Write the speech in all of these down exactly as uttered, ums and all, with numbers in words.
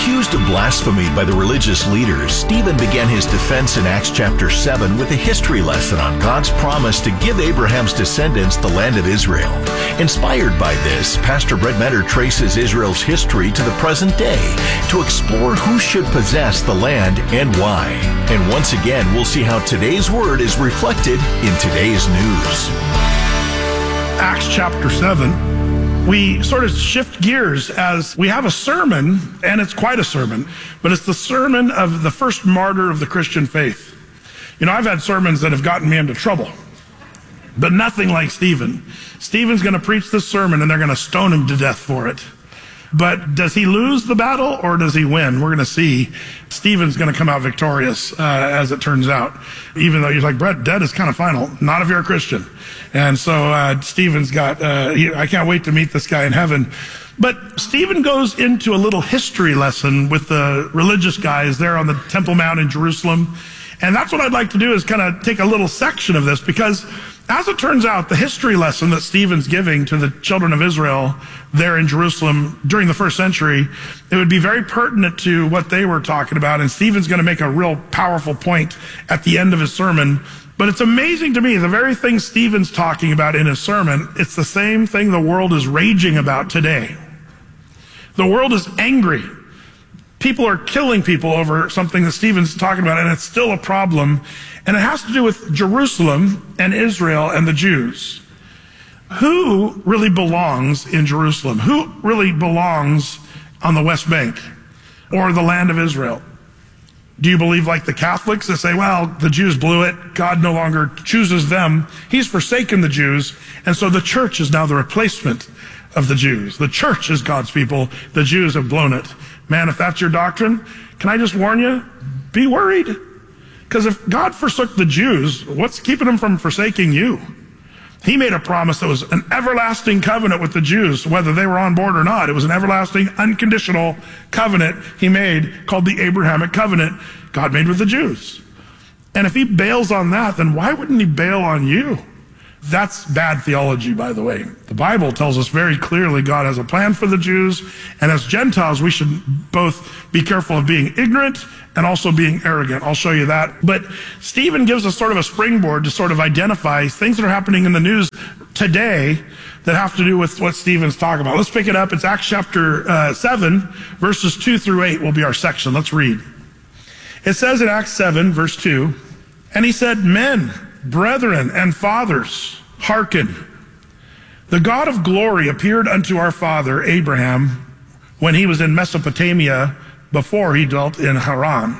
Accused of blasphemy by the religious leaders, Stephen began his defense in Acts chapter seven with a history lesson on God's promise to give Abraham's descendants the land of Israel. Inspired by this, Pastor Brett Metter traces Israel's history to the present day to explore who should possess the land and why. And once again, we'll see how today's word is reflected in today's news. Acts chapter seven. We sort of shift gears as we have a sermon, and it's quite a sermon, but it's the sermon of the first martyr of the Christian faith. You know, I've had sermons that have gotten me into trouble, but nothing like Stephen. Stephen's going to preach this sermon, and they're going to stone him to death for it. But does he lose the battle, or does he win? We're going to see. Stephen's going to come out victorious, uh, as it turns out. Even though you're like, Brett, dead is kind of final. Not if you're a Christian. And so uh, Stephen's got, uh, he, I can't wait to meet this guy in heaven. But Stephen goes into a little history lesson with the religious guys there on the Temple Mount in Jerusalem. And that's what I'd like to do, is kind of take a little section of this, because as it turns out, the history lesson that Stephen's giving to the children of Israel there in Jerusalem during the first century, it would be very pertinent to what they were talking about. And Stephen's going to make a real powerful point at the end of his sermon. But it's amazing to me, the very thing Stephen's talking about in his sermon, it's the same thing the world is raging about today. The world is angry. People are killing people over something that Stephen's talking about, and it's still a problem. And it has to do with Jerusalem and Israel and the Jews. Who really belongs in Jerusalem? Who really belongs on the West Bank or the land of Israel? Do you believe like the Catholics that say, well, the Jews blew it, God no longer chooses them, he's forsaken the Jews, and so the church is now the replacement of the Jews. The church is God's people, the Jews have blown it. Man, if that's your doctrine, can I just warn you? Be worried. Because if God forsook the Jews, what's keeping him from forsaking you? He made a promise that was an everlasting covenant with the Jews, whether they were on board or not. It was an everlasting, unconditional covenant he made called the Abrahamic covenant God made with the Jews. And if he bails on that, then why wouldn't he bail on you? That's bad theology, by the way. The Bible tells us very clearly God has a plan for the Jews, and as Gentiles, we should both be careful of being ignorant and also being arrogant. I'll show you that. But Stephen gives us sort of a springboard to sort of identify things that are happening in the news today that have to do with what Stephen's talking about. Let's pick it up. It's Acts chapter uh, seven, verses two through eight will be our section. Let's read. It says in Acts seven, verse two, and he said, men, brethren, and fathers, hearken. The God of glory appeared unto our father Abraham when he was in Mesopotamia, before he dwelt in Haran,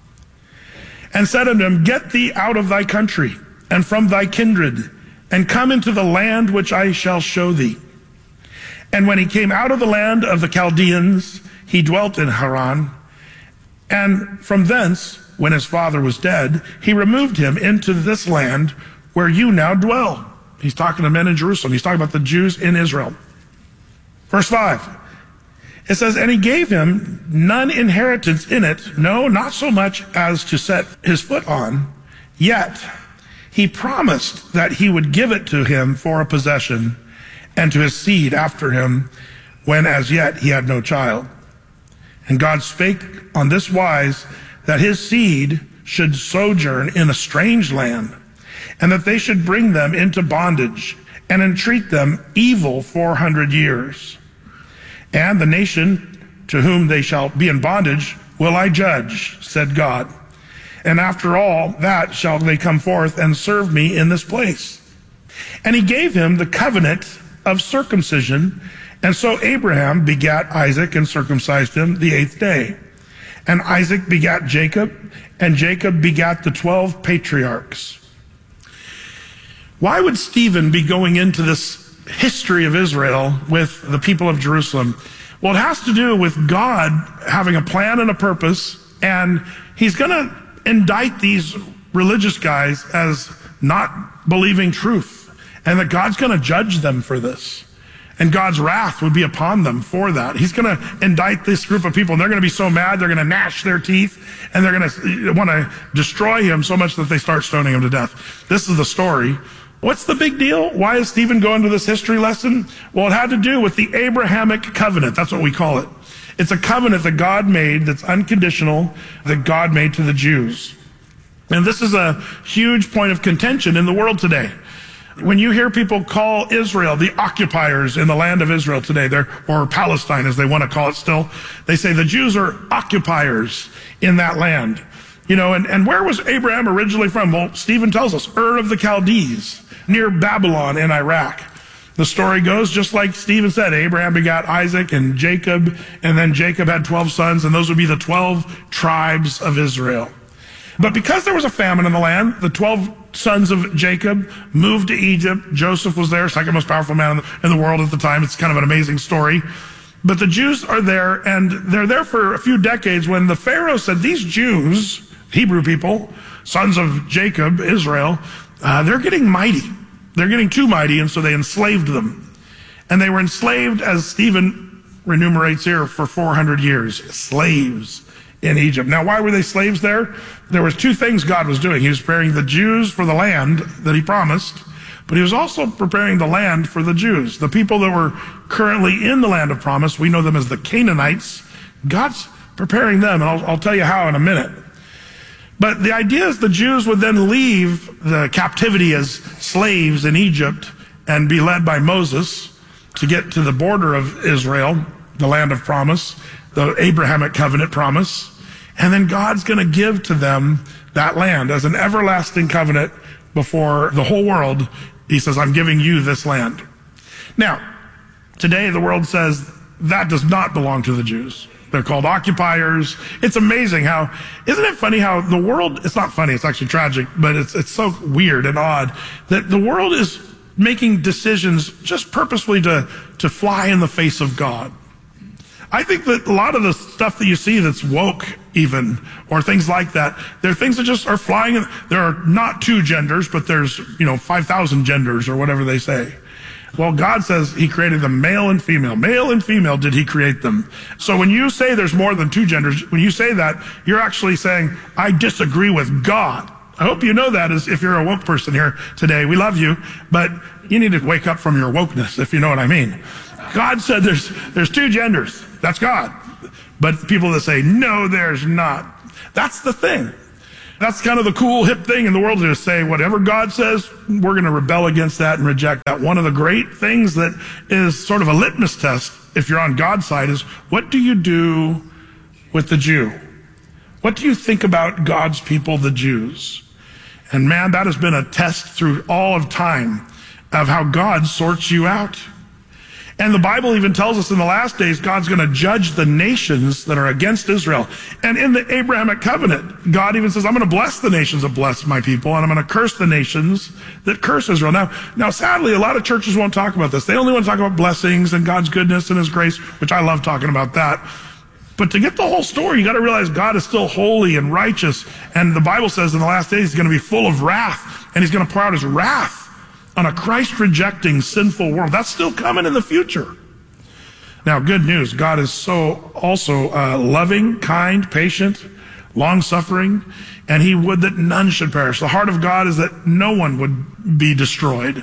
and said unto him, get thee out of thy country and from thy kindred, and come into the land which I shall show thee. And when he came out of the land of the Chaldeans, he dwelt in Haran. And from thence, when his father was dead, he removed him into this land where you now dwell. He's talking to men in Jerusalem. He's talking about the Jews in Israel. Verse five. It says, and he gave him none inheritance in it, no, not so much as to set his foot on, yet he promised that he would give it to him for a possession, and to his seed after him, when as yet he had no child. And God spake on this wise, that his seed should sojourn in a strange land, and that they should bring them into bondage, and entreat them evil four hundred years. And the nation to whom they shall be in bondage will I judge, said God. And after all that shall they come forth and serve me in this place. And he gave him the covenant of circumcision. And so Abraham begat Isaac and circumcised him the eighth day. And Isaac begat Jacob, and Jacob begat the twelve patriarchs. Why would Stephen be going into this history of Israel with the people of Jerusalem? Well, it has to do with God having a plan and a purpose, and he's going to indict these religious guys as not believing truth, and that God's going to judge them for this. And God's wrath would be upon them for that. He's going to indict this group of people, and they're going to be so mad, they're going to gnash their teeth, and they're going to want to destroy him so much that they start stoning him to death. This is the story What's the big deal? Why is Stephen going to this history lesson? Well, it had to do with the Abrahamic covenant. That's what we call it. It's a covenant that God made that's unconditional, that God made to the Jews. And this is a huge point of contention in the world today. When you hear people call Israel the occupiers in the land of Israel today, they're, or Palestine as they want to call it still, they say the Jews are occupiers in that land. You know, and, and where was Abraham originally from? Well, Stephen tells us, Ur of the Chaldees, near Babylon in Iraq. The story goes just like Stephen said, Abraham begot Isaac and Jacob, and then Jacob had twelve sons, and those would be the twelve tribes of Israel. But because there was a famine in the land, the twelve sons of Jacob moved to Egypt. Joseph was there, second most powerful man in the, in the world at the time. It's kind of an amazing story. But the Jews are there, and they're there for a few decades when the Pharaoh said, these Jews, Hebrew people, sons of Jacob, Israel, uh, they're getting mighty. They're getting too mighty, and so they enslaved them. And they were enslaved, as Stephen enumerates here, for four hundred years. Slaves in Egypt. Now, why were they slaves there? There was two things God was doing. He was preparing the Jews for the land that he promised, but he was also preparing the land for the Jews. The people that were currently in the land of promise, we know them as the Canaanites. God's preparing them, and I'll, I'll tell you how in a minute. But the idea is the Jews would then leave the captivity as slaves in Egypt and be led by Moses to get to the border of Israel, the land of promise, the Abrahamic covenant promise. And then God's going to give to them that land as an everlasting covenant before the whole world. He says, I'm giving you this land. Now, today the world says that does not belong to the Jews. They're called occupiers. It's amazing how, isn't it funny how the world, it's not funny, it's actually tragic, but it's it's so weird and odd that the world is making decisions just purposefully to, to fly in the face of God. I think that a lot of the stuff that you see that's woke even, or things like that, they're things that just are flying in. There are not two genders, but there's, you know, five thousand genders or whatever they say. Well, God says he created them male and female. Male and female did he create them. So when you say there's more than two genders, when you say that, you're actually saying, I disagree with God. I hope you know that as if you're a woke person here today. We love you, but you need to wake up from your wokeness, if you know what I mean. God said there's, there's two genders. That's God. But people that say, no, there's not. That's the thing. That's kind of the cool, hip thing in the world to say whatever God says, we're going to rebel against that and reject that. One of the great things that is sort of a litmus test, if you're on God's side, is what do you do with the Jew? What do you think about God's people, the Jews? And man, that has been a test through all of time of how God sorts you out. And the Bible even tells us in the last days, God's going to judge the nations that are against Israel. And in the Abrahamic covenant, God even says, I'm going to bless the nations that bless my people, and I'm going to curse the nations that curse Israel. Now, now, sadly, a lot of churches won't talk about this. They only want to talk about blessings and God's goodness and his grace, which I love talking about that. But to get the whole story, you got to realize God is still holy and righteous. And the Bible says in the last days, he's going to be full of wrath, and he's going to pour out his wrath on a Christ-rejecting, sinful world. That's still coming in the future. Now, good news. God is so also uh, loving, kind, patient, long-suffering, and he would that none should perish. The heart of God is that no one would be destroyed.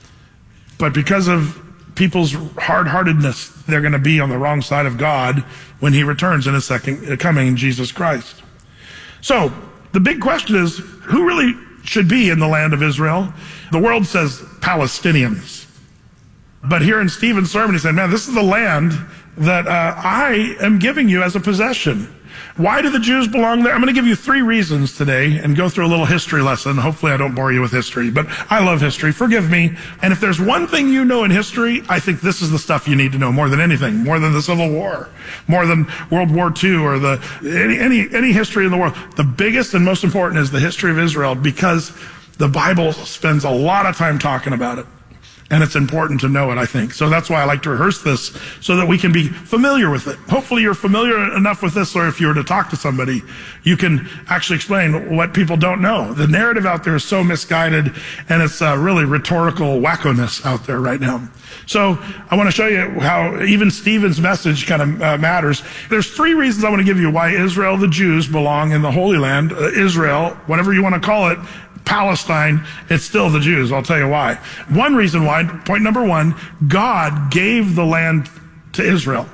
But because of people's hard-heartedness, they're going to be on the wrong side of God when he returns in his second coming in Jesus Christ. So, the big question is, who really should be in the land of Israel? The world says Palestinians. But here in Stephen's sermon, he said, man, this is the land that uh, I am giving you as a possession. Why do the Jews belong there? I'm going to give you three reasons today and go through a little history lesson. Hopefully I don't bore you with history, but I love history. Forgive me. And if there's one thing you know in history, I think this is the stuff you need to know more than anything, more than the Civil War, more than World War Two or the any any, any history in the world. The biggest and most important is the history of Israel, because the Bible spends a lot of time talking about it. And it's important to know it, I think. So that's why I like to rehearse this, so that we can be familiar with it. Hopefully you're familiar enough with this, or if you were to talk to somebody, you can actually explain what people don't know. The narrative out there is so misguided, and it's uh, really rhetorical wackoness out there right now. So I want to show you how even Stephen's message kind of uh, matters. There's three reasons I want to give you why Israel, the Jews, belong in the Holy Land. Uh, Israel, whatever you want to call it, Palestine, it's still the Jews. I'll tell you why. One reason why, point number one, God gave the land to Israel.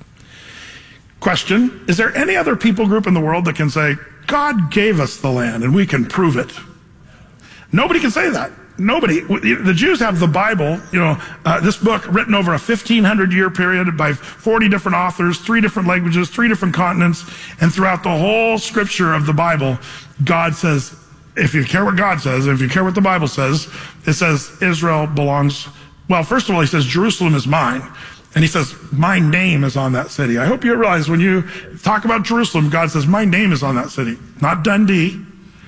Question, is there any other people group in the world that can say, God gave us the land and we can prove it? Nobody can say that. Nobody. The Jews have the Bible, you know, uh, this book written over a fifteen hundred year period by forty different authors, three different languages, three different continents, and throughout the whole scripture of the Bible, God says, if you care what God says, if you care what the Bible says, it says Israel belongs, well, first of all, he says Jerusalem is mine. And he says, my name is on that city. I hope you realize when you talk about Jerusalem, God says, my name is on that city. Not Dundee,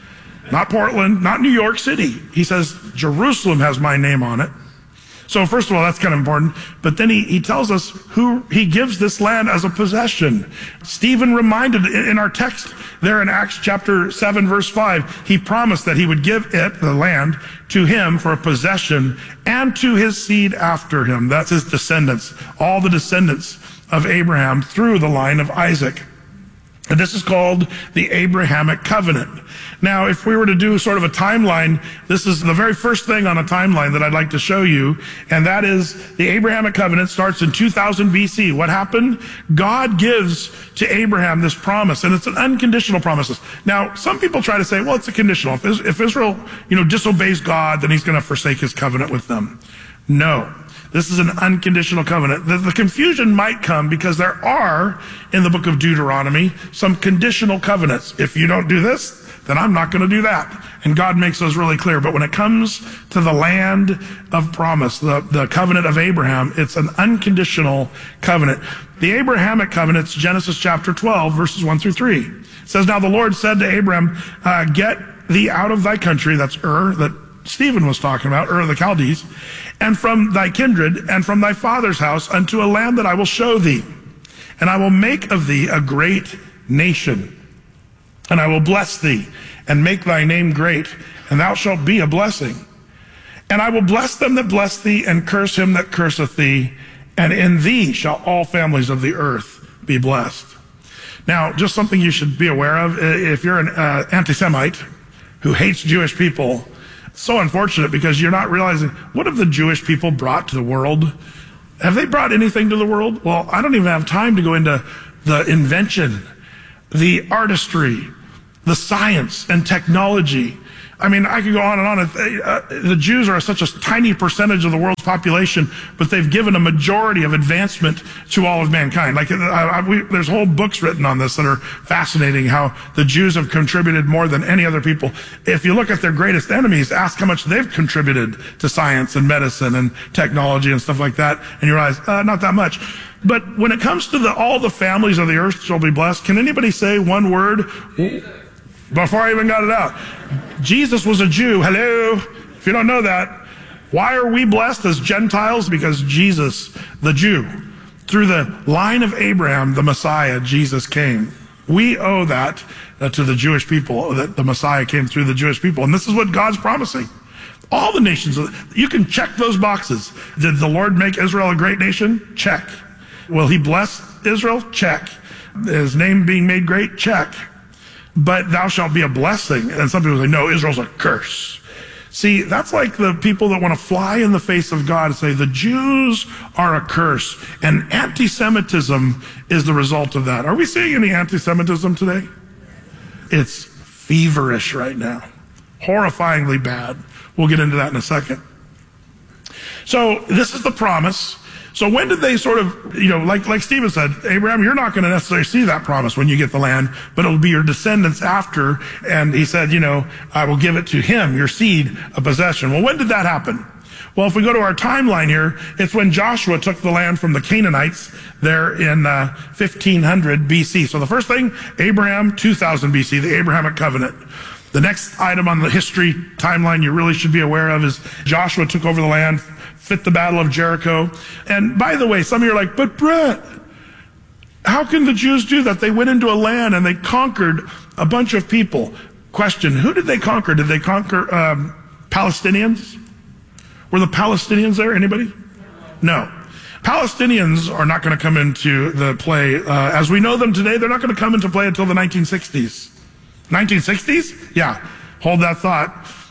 not Portland, not New York City. He says, Jerusalem has my name on it. So first of all, that's kind of important. But then he, he tells us who he gives this land as a possession. Stephen reminded in our text there in Acts chapter seven, verse five, he promised that he would give it, the land, to him for a possession and to his seed after him. That's his descendants, all the descendants of Abraham through the line of Isaac. And this is called the Abrahamic covenant. Now, if we were to do sort of a timeline, this is the very first thing on a timeline that I'd like to show you, and that is the Abrahamic covenant starts in two thousand B C. What happened? God gives to Abraham this promise, and it's an unconditional promise. Now, some people try to say, well, it's a conditional. If, if Israel, you know, disobeys God, then he's going to forsake his covenant with them. No. This is an unconditional covenant. The, the confusion might come because there are, in the book of Deuteronomy, some conditional covenants. If you don't do this, then I'm not going to do that. And God makes those really clear. But when it comes to the land of promise, the, the covenant of Abraham, it's an unconditional covenant. The Abrahamic covenant's Genesis chapter twelve, verses one through three. It says, now the Lord said to Abraham, uh, get thee out of thy country, that's Ur, that Stephen was talking about, Ur of the Chaldees, and from thy kindred and from thy father's house unto a land that I will show thee. And I will make of thee a great nation. And I will bless thee and make thy name great, and thou shalt be a blessing. And I will bless them that bless thee and curse him that curseth thee. And in thee shall all families of the earth be blessed. Now, just something you should be aware of. If you're an uh, anti-Semite who hates Jewish people, it's so unfortunate because you're not realizing, what have the Jewish people brought to the world? Have they brought anything to the world? Well, I don't even have time to go into the invention, the artistry, the science and technology. I mean, I could go on and on. Uh, the Jews are such a tiny percentage of the world's population, but they've given a majority of advancement to all of mankind. Like, I, I, we, there's whole books written on this that are fascinating, how the Jews have contributed more than any other people. If you look at their greatest enemies, ask how much they've contributed to science and medicine and technology and stuff like that, and you realize, uh, not that much. But when it comes to the, all the families of the earth shall be blessed, can anybody say one word? Before I even got it out. Jesus was a Jew. Hello. If you don't know that, why are we blessed as Gentiles? Because Jesus, the Jew, through the line of Abraham, the Messiah, Jesus came. We owe that uh, to the Jewish people, that the Messiah came through the Jewish people. And this is what God's promising. All the nations, you can check those boxes. Did the Lord make Israel a great nation? Check. Will he bless Israel? Check. His name being made great? Check. But thou shalt be a blessing. And some people say, no, Israel's a curse. See, that's like the people that want to fly in the face of God and say, the Jews are a curse. And anti-Semitism is the result of that. Are we seeing any anti-Semitism today? It's feverish right now. Horrifyingly bad. We'll get into that in a second. So this is the promise. So when did they sort of, you know, like, like Stephen said, Abraham, you're not going to necessarily see that promise when you get the land, but it'll be your descendants after. And he said, you know, I will give it to him, your seed, a possession. Well, when did that happen? Well, if we go to our timeline here, it's when Joshua took the land from the Canaanites there in uh, fifteen hundred B C. So the first thing, Abraham, two thousand B C, the Abrahamic covenant. The next item on the history timeline you really should be aware of is Joshua took over the land, fit the battle of Jericho. And by the way, some of you are like, but Brett, how can the Jews do that? They went into a land and they conquered a bunch of people. Question, who did they conquer? Did they conquer um, Palestinians? Were the Palestinians there? Anybody? No. Palestinians are not going to come into the play. Uh, as we know them today, they're not going to come into play until the nineteen sixties. nineteen sixties? Yeah. Hold that thought.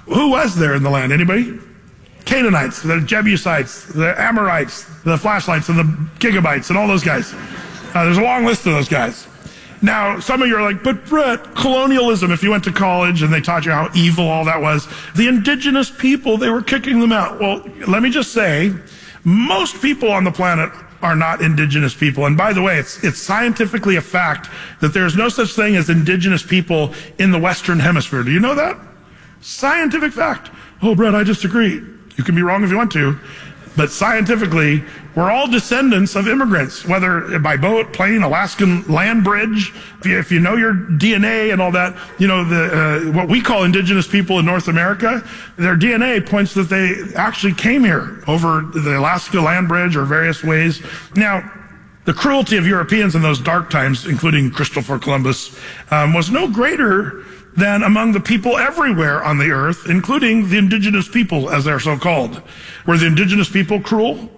Who was there in the land? Anybody? Canaanites, the Jebusites, the Amorites, the flashlights and the gigabytes and all those guys. Uh, there's a long list of those guys. Now, some of you are like, but Brett, colonialism, if you went to college and they taught you how evil all that was, the indigenous people, they were kicking them out. Well, let me just say, most people on the planet are not indigenous people. And by the way, it's, it's scientifically a fact that there's no such thing as indigenous people in the Western Hemisphere. Do you know that? Scientific fact. Oh, Brett, I disagree. You can be wrong if you want to. But scientifically, we're all descendants of immigrants, whether by boat, plane, Alaskan land bridge. If you, if you know your D N A and all that, you know, the uh, what we call indigenous people in North America, their D N A points that they actually came here over the Alaska land bridge or various ways. Now, the cruelty of Europeans in those dark times, including Christopher Columbus, um, was no greater than among the people everywhere on the earth, including the indigenous people, as they're so called. Were the indigenous people cruel?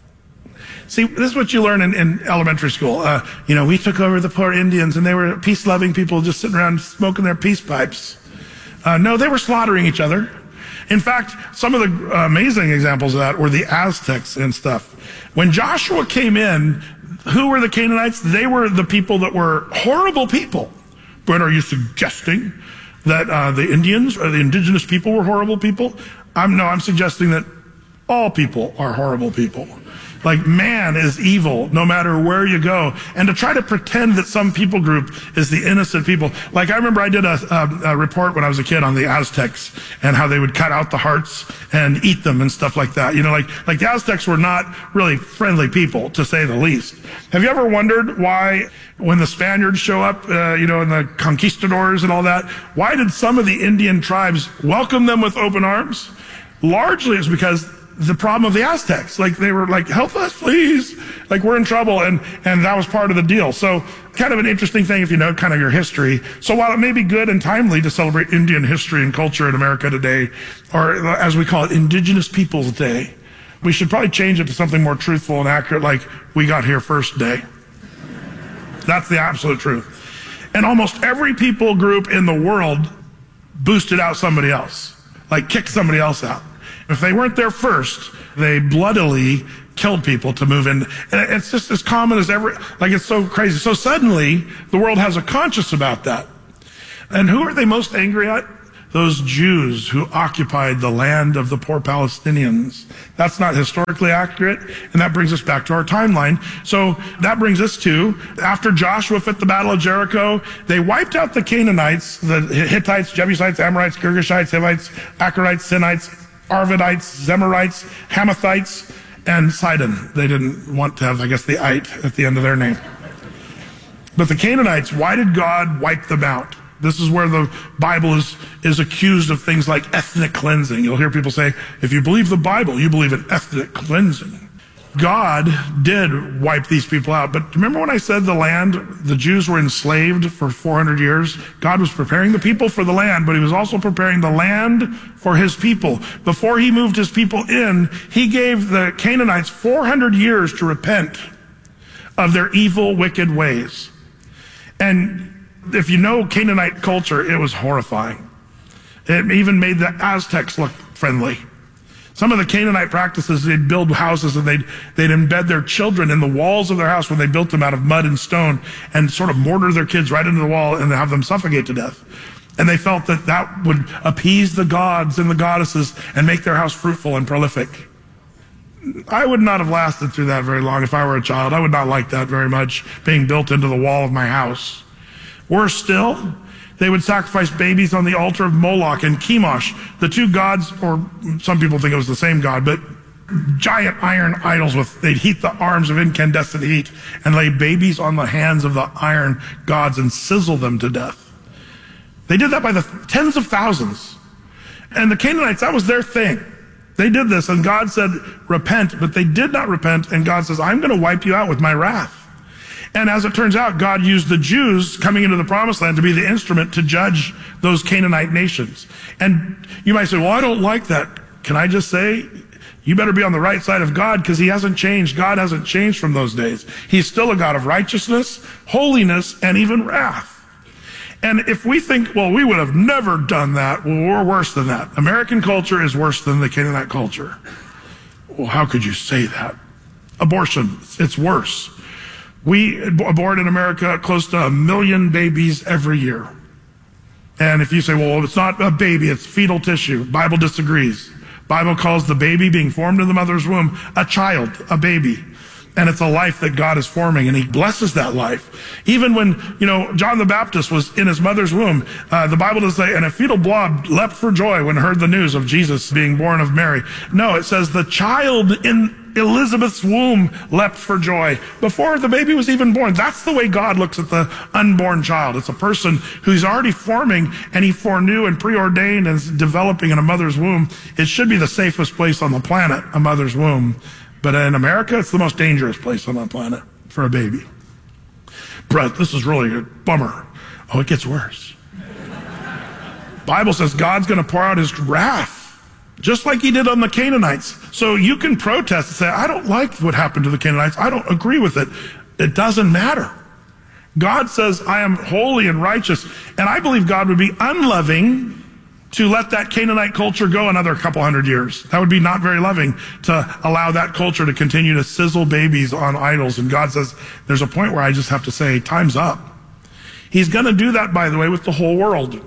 See, this is what you learn in, in elementary school. Uh, you know, we took over the poor Indians, and they were peace-loving people just sitting around smoking their peace pipes. Uh, no, they were slaughtering each other. In fact, some of the amazing examples of that were the Aztecs and stuff. When Joshua came in, who were the Canaanites? They were the people that were horrible people. But are you suggesting that uh, the Indians or the indigenous people were horrible people? I'm, no, I'm suggesting that all people are horrible people. Like, man is evil no matter where you go. And to try to pretend that some people group is the innocent people. Like, I remember I did a, a, a report when I was a kid on the Aztecs and how they would cut out the hearts and eat them and stuff like that. You know, like, like the Aztecs were not really friendly people, to say the least. Have you ever wondered why, when the Spaniards show up, uh, you know, and the conquistadors and all that, why did some of the Indian tribes welcome them with open arms? Largely it's because the problem of the Aztecs. Like, they were like, help us, please. Like, we're in trouble. And, and that was part of the deal. So kind of an interesting thing if you know kind of your history. So while it may be good and timely to celebrate Indian history and culture in America today, or as we call it, Indigenous Peoples Day, we should probably change it to something more truthful and accurate, like we got here first day. That's the absolute truth. And almost every people group in the world boosted out somebody else, like kicked somebody else out. If they weren't there first, they bloodily killed people to move in. And it's just as common as ever. Like, it's so crazy. So suddenly, the world has a conscience about that. And who are they most angry at? Those Jews who occupied the land of the poor Palestinians. That's not historically accurate, and that brings us back to our timeline. So that brings us to, after Joshua fought the Battle of Jericho, they wiped out the Canaanites, the Hittites, Jebusites, Amorites, Girgashites, Hivites, Akarites, Sinites, Arvadites, Zemarites, Hamathites, and Sidon. They didn't want to have, I guess, the "ite" at the end of their name. But the Canaanites, why did God wipe them out? This is where the Bible is, is accused of things like ethnic cleansing. You'll hear people say, if you believe the Bible, you believe in ethnic cleansing. God did wipe these people out. But remember when I said the land, the Jews were enslaved for four hundred years? God was preparing the people for the land, but he was also preparing the land for his people. Before he moved his people in, he gave the Canaanites four hundred years to repent of their evil, wicked ways. And if you know Canaanite culture, it was horrifying. It even made the Aztecs look friendly. Some of the Canaanite practices, they'd build houses and they'd, they'd embed their children in the walls of their house when they built them out of mud and stone and sort of mortar their kids right into the wall and have them suffocate to death. And they felt that that would appease the gods and the goddesses and make their house fruitful and prolific. I would not have lasted through that very long if I were a child. I would not like that very much, being built into the wall of my house. Worse still, they would sacrifice babies on the altar of Moloch and Chemosh, the two gods, or some people think it was the same god, but giant iron idols with, they'd heat the arms of incandescent heat and lay babies on the hands of the iron gods and sizzle them to death. They did that by the tens of thousands. And the Canaanites, that was their thing. They did this, and God said, repent, but they did not repent, and God says, I'm going to wipe you out with my wrath. And as it turns out, God used the Jews coming into the promised land to be the instrument to judge those Canaanite nations. And you might say, well, I don't like that. Can I just say, you better be on the right side of God, because he hasn't changed. God hasn't changed from those days. He's still a God of righteousness, holiness, and even wrath. And if we think, well, we would have never done that, well, we're worse than that. American culture is worse than the Canaanite culture. Well, how could you say that? Abortion, it's worse. We abort in America close to a million babies every year. And if you say, well, it's not a baby, it's fetal tissue, Bible disagrees. Bible calls the baby being formed in the mother's womb a child, a baby. And it's a life that God is forming, and he blesses that life. Even when, you know, John the Baptist was in his mother's womb, uh, the Bible does say, and a fetal blob leapt for joy when heard the news of Jesus being born of Mary. No, it says the child in Elizabeth's womb leapt for joy before the baby was even born. That's the way God looks at the unborn child. It's a person who's already forming, and he foreknew and preordained and is developing in a mother's womb. It should be the safest place on the planet, a mother's womb. But in America, it's the most dangerous place on the planet for a baby. Brett, this is really a bummer. Oh, it gets worse. Bible says God's going to pour out his wrath, just like he did on the Canaanites. So you can protest and say, I don't like what happened to the Canaanites. I don't agree with it. It doesn't matter. God says, I am holy and righteous. And I believe God would be unloving to let that Canaanite culture go another couple hundred years. That would be not very loving to allow that culture to continue to sizzle babies on idols. And God says, there's a point where I just have to say, time's up. He's going to do that, by the way, with the whole world.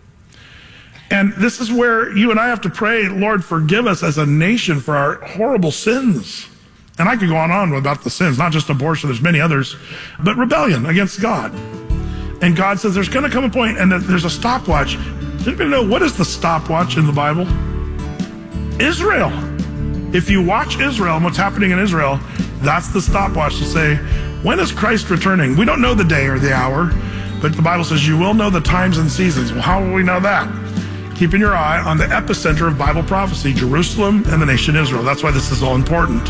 And this is where you and I have to pray, Lord, forgive us as a nation for our horrible sins. And I could go on and on about the sins, not just abortion, there's many others, but rebellion against God. And God says there's going to come a point, and there's a stopwatch. Does anybody know what is the stopwatch in the Bible? Israel. If you watch Israel and what's happening in Israel, that's the stopwatch to say, when is Christ returning? We don't know the day or the hour, but the Bible says you will know the times and seasons. Well, how will we know that? Keeping your eye on the epicenter of Bible prophecy, Jerusalem and the nation Israel. That's why this is all important.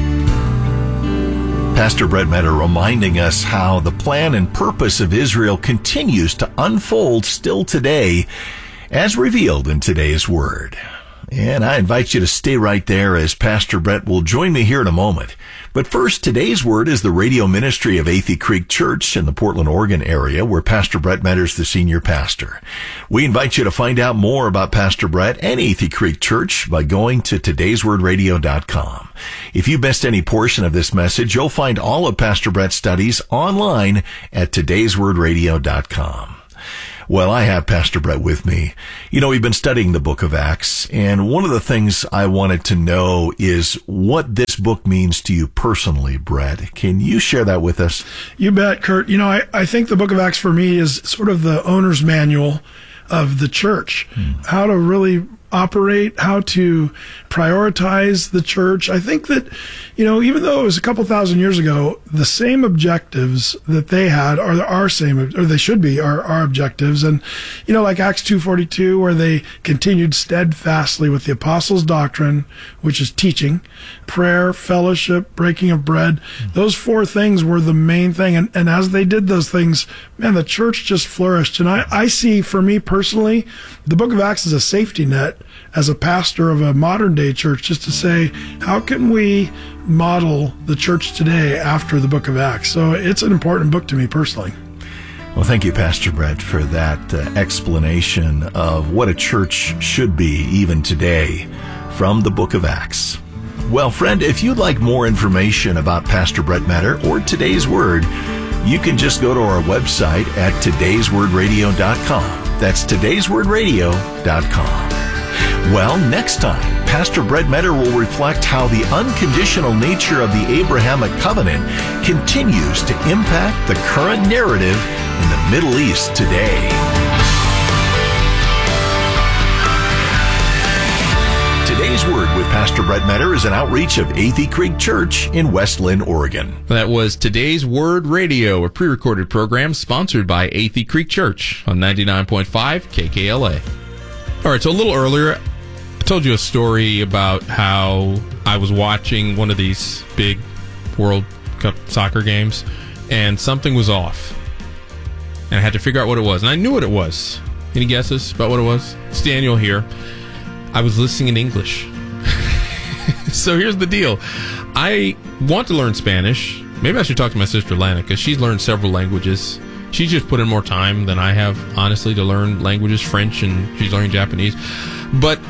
Pastor Brett Meador reminding us how the plan and purpose of Israel continues to unfold still today, as revealed in today's Word. And I invite you to stay right there as Pastor Brett will join me here in a moment. But first, today's Word is the radio ministry of Athey Creek Church in the Portland, Oregon area, where Pastor Brett Meador is the senior pastor. We invite you to find out more about Pastor Brett and Athey Creek Church by going to todays word radio dot com. If you missed any portion of this message, you'll find all of Pastor Brett's studies online at todays word radio dot com. Well, I have Pastor Brett with me. You know, we've been studying the book of Acts, and one of the things I wanted to know is what this book means to you personally, Brett. Can you share that with us? You bet, Kurt. You know, I, I think the book of Acts for me is sort of the owner's manual of the church, hmm. how to really operate, how to prioritize the church. I think that, you know, even though it was a couple thousand years ago, the same objectives that they had are our same, or they should be our, our objectives. And, you know, like Acts two forty-two, where they continued steadfastly with the apostles' doctrine, which is teaching, prayer, fellowship, breaking of bread. Mm-hmm. Those four things were the main thing. And, and as they did those things, man, the church just flourished. And I, I see, for me personally, the book of Acts is a safety net as a pastor of a modern day church, just to say, how can we model the church today after the book of Acts? So it's an important book to me personally. Well, thank you, Pastor Brett, for that uh, explanation of what a church should be even today from the book of Acts. Well, friend, if you'd like more information about Pastor Brett Meador or today's Word, you can just go to our website at todays word radio dot com. That's todays word radio dot com. Well, next time, Pastor Brett Meador will reflect how the unconditional nature of the Abrahamic covenant continues to impact the current narrative in the Middle East today. Today's Word with Pastor Brett Meador is an outreach of Athey Creek Church in West Linn, Oregon. That was Today's Word Radio, a pre-recorded program sponsored by Athey Creek Church on ninety-nine point five K K L A. All right, so a little earlier, I told you a story about how I was watching one of these big World Cup soccer games, and something was off. And I had to figure out what it was. And I knew what it was. Any guesses about what it was? It's Daniel here. I was listening in English. So here's the deal. I want to learn Spanish. Maybe I should talk to my sister Lana, because she's learned several languages. She's just put in more time than I have, honestly, to learn languages, French, and she's learning Japanese. But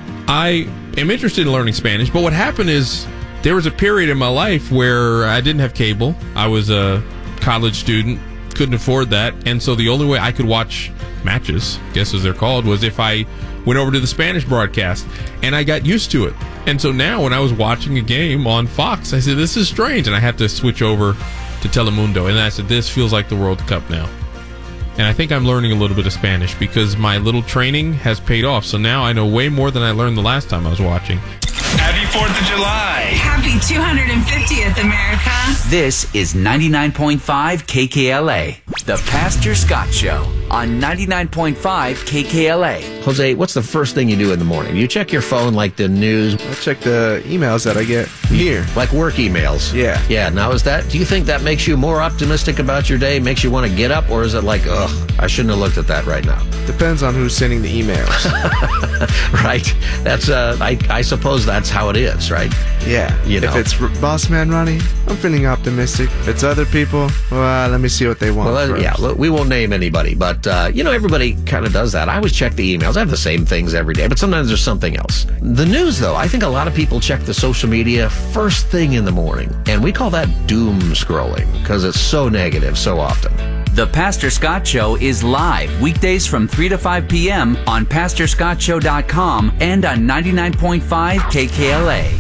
I am interested in learning Spanish. But what happened is there was a period in my life where I didn't have cable. I was a college student, couldn't afford that. And so the only way I could watch matches, I guess as they're called, was if I went over to the Spanish broadcast. And I got used to it. And so now when I was watching a game on Fox, I said, this is strange. And I had to switch over to Telemundo, and I said, this feels like the World Cup now. And I think I'm learning a little bit of Spanish because my little training has paid off. So now I know way more than I learned the last time I was watching. Happy fourth of July. Happy two hundred fiftieth, America. This is ninety-nine point five K K L A, The Pastor Scott Show on ninety-nine point five K K L A. Jose, what's the first thing you do in the morning? You check your phone like the news? I check the emails that I get here. Like work emails? Yeah. Yeah, now is that, do you think that makes you more optimistic about your day, makes you want to get up, or is it like, ugh, I shouldn't have looked at that right now? Depends on who's sending the emails. Right. That's, uh, I, I suppose that's how it is, right? Yeah. You know. If it's R- Boss Man Ronnie, I'm feeling optimistic. If it's other people, well, let me see what they want. Well, uh, yeah, look, we won't name anybody, but, uh, you know, everybody kind of does that. I always check the emails. I have the same things every day, but sometimes there's something else. The news, though, I think a lot of people check the social media first thing in the morning, and we call that doom scrolling because it's so negative so often. The Pastor Scott Show is live weekdays from three to five p.m. on pastor scott show dot com and on ninety-nine point five K K L A.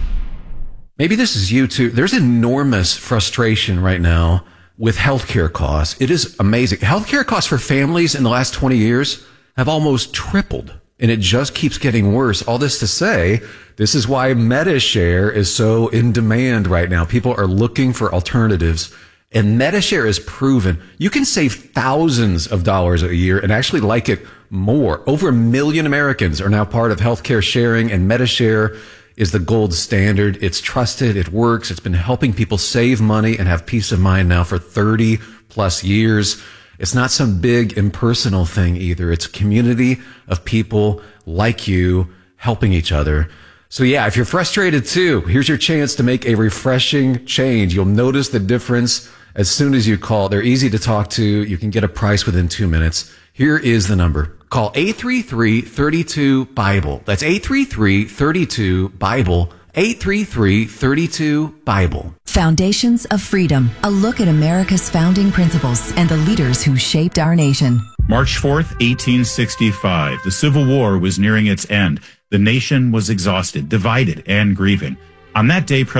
Maybe this is you too. There's enormous frustration right now with healthcare costs. It is amazing. Healthcare costs for families in the last twenty years have almost tripled, and it just keeps getting worse. All this to say, this is why MediShare is so in demand right now. People are looking for alternatives. And MediShare is proven you can save thousands of dollars a year and actually like it more. Over a million Americans are now part of healthcare sharing, and MediShare is the gold standard. It's trusted. It works. It's been helping people save money and have peace of mind now for thirty plus years. It's not some big impersonal thing either. It's a community of people like you helping each other. So yeah, if you're frustrated too, here's your chance to make a refreshing change. You'll notice the difference as soon as you call. They're easy to talk to. You can get a price within two minutes. Here is the number. Call eight three three, three two, BIBLE. That's eight three three, three two, BIBLE. eight three three, three two, BIBLE. Foundations of Freedom. A look at America's founding principles and the leaders who shaped our nation. March fourth, eighteen sixty-five. The Civil War was nearing its end. The nation was exhausted, divided, and grieving. On that day,